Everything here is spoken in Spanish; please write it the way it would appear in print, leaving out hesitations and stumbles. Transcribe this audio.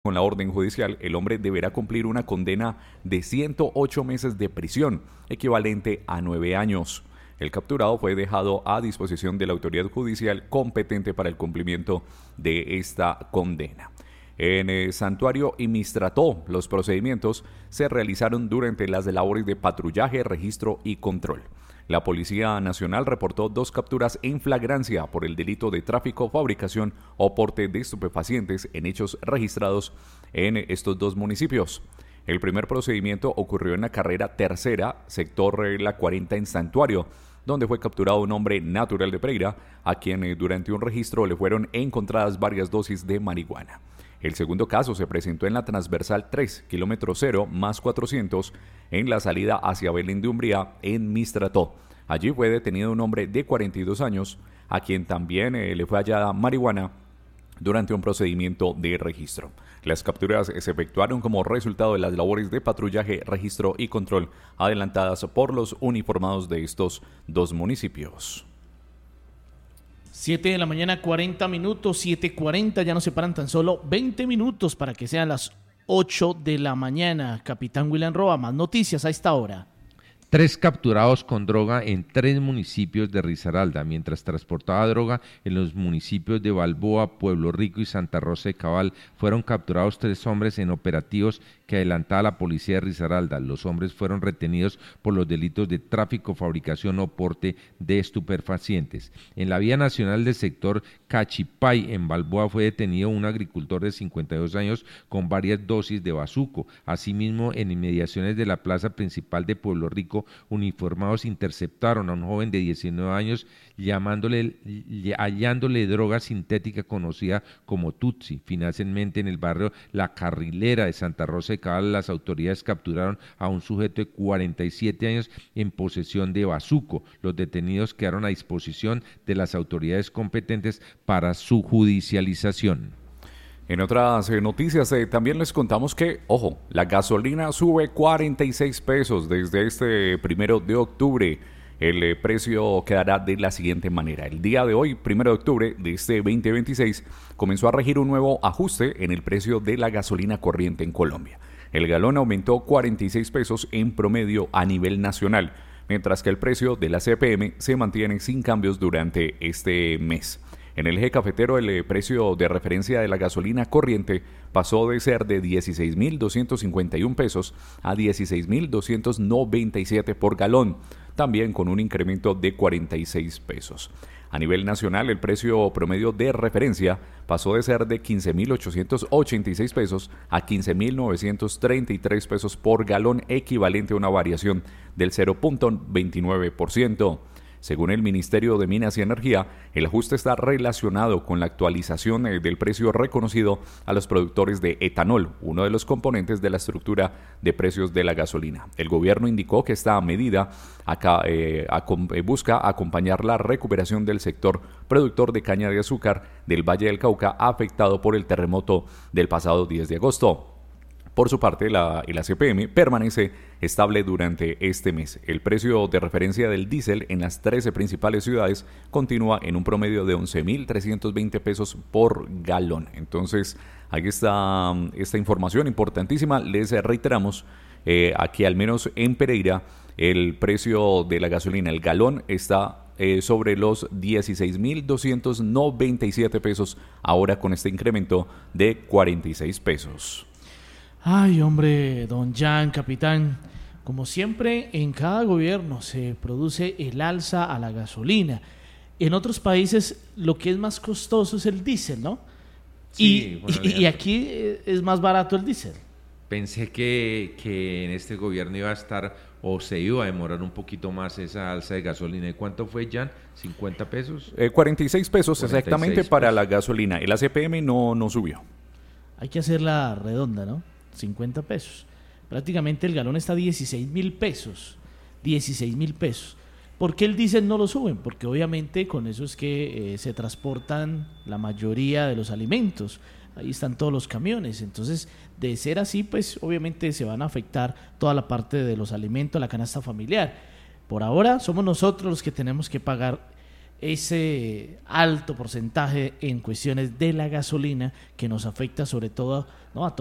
Con la orden judicial, el hombre deberá cumplir una condena de 108 meses de prisión, equivalente a 9 años. El capturado fue dejado a disposición de la autoridad judicial competente para el cumplimiento de esta condena. En el Santuario y Mistrató, los procedimientos se realizaron durante las labores de patrullaje, registro y control. La Policía Nacional reportó 2 capturas en flagrancia por el delito de tráfico, fabricación o porte de estupefacientes en hechos registrados en estos 2 municipios. El primer procedimiento ocurrió en la carrera tercera, sector La 40 en Santuario, donde fue capturado un hombre natural de Pereira, a quien durante un registro le fueron encontradas varias dosis de marihuana. El segundo caso se presentó en la transversal 3, kilómetro 0 más 400, en la salida hacia Belén de Umbría, en Mistrató. Allí fue detenido un hombre de 42 años, a quien también le fue hallada marihuana durante un procedimiento de registro. Las capturas se efectuaron como resultado de las labores de patrullaje, registro y control adelantadas por los uniformados de estos 2 municipios. 7 de la mañana, 40 minutos, 7:40, ya nos separan tan solo 20 minutos para que sean las 8 de la mañana. Capitán William Roa, más noticias a esta hora. 3 capturados con droga en 3 municipios de Risaralda, mientras transportaba droga en los municipios de Balboa, Pueblo Rico y Santa Rosa de Cabal. Fueron capturados 3 hombres en operativos que adelantaba la policía de Risaralda. Los hombres fueron retenidos por los delitos de tráfico, fabricación o porte de estupefacientes. En la vía nacional del sector Cachipay, en Balboa, fue detenido un agricultor de 52 años con varias dosis de bazuco. Asimismo, en inmediaciones de la plaza principal de Pueblo Rico, uniformados interceptaron a un joven de 19 años hallándole droga sintética conocida como Tutsi. Finalmente, en el barrio La Carrilera de Santa Rosa de Cabal, las autoridades capturaron a un sujeto de 47 años en posesión de bazuco. Los detenidos quedaron a disposición de las autoridades competentes para su judicialización. En otras noticias, también les contamos que, ojo, la gasolina sube 46 pesos desde este 1 de octubre. El precio quedará de la siguiente manera. El día de hoy, 1 de octubre de este 2026, comenzó a regir un nuevo ajuste en el precio de la gasolina corriente en Colombia. El galón aumentó 46 pesos en promedio a nivel nacional, mientras que el precio de la CPM se mantiene sin cambios durante este mes. En el eje cafetero, el precio de referencia de la gasolina corriente pasó de ser de 16.251 pesos a 16.297 por galón, también con un incremento de 46 pesos. A nivel nacional, el precio promedio de referencia pasó de ser de 15.886 pesos a 15.933 pesos por galón, equivalente a una variación del 0.29%. Según el Ministerio de Minas y Energía, el ajuste está relacionado con la actualización del precio reconocido a los productores de etanol, uno de los componentes de la estructura de precios de la gasolina. El gobierno indicó que esta medida busca acompañar la recuperación del sector productor de caña de azúcar del Valle del Cauca, afectado por el terremoto del pasado 10 de agosto. Por su parte, la CPM permanece estable durante este mes. El precio de referencia del diésel en las 13 principales ciudades continúa en un promedio de 11.320 pesos por galón. Entonces, aquí está esta información importantísima. Les reiteramos, aquí al menos en Pereira, el precio de la gasolina, el galón, está sobre los 16.297 pesos, ahora con este incremento de 46 pesos. Ay, hombre, don Jan, capitán, como siempre, en cada gobierno se produce el alza a la gasolina. En otros países lo que es más costoso es el diésel, ¿no? Sí, y aquí es más barato el diésel. Pensé que en este gobierno iba a estar o se iba a demorar un poquito más esa alza de gasolina. ¿Y cuánto fue, Jan? ¿50 pesos? 46 pesos 46 exactamente pesos. Para la gasolina. El ACPM no subió. Hay que hacerla redonda, ¿no? 50 pesos. Prácticamente el galón está a 16.000 pesos. 16.000 pesos. ¿Por qué el diésel no lo suben? Porque obviamente con eso es que se transportan la mayoría de los alimentos. Ahí están todos los camiones. Entonces, de ser así, pues obviamente se van a afectar toda la parte de los alimentos, la canasta familiar. Por ahora somos nosotros los que tenemos que pagar ese alto porcentaje en cuestiones de la gasolina que nos afecta sobre todo, ¿no?, a